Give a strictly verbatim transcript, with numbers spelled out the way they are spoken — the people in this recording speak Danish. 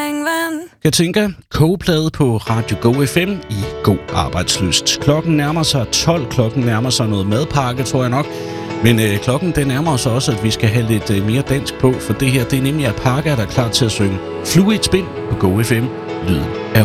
springvand. Katinka, kogeplade på Radio Go F M i god arbejdslyst. Klokken nærmer sig tolv, klokken nærmer sig noget madpakke, tror jeg nok. Men øh, klokken den nærmer os også, at vi skal have lidt øh, mere dansk på, for det her det er nemlig Alpaca, der er klar til at synge Flue i et spind på Go F M. Lyden af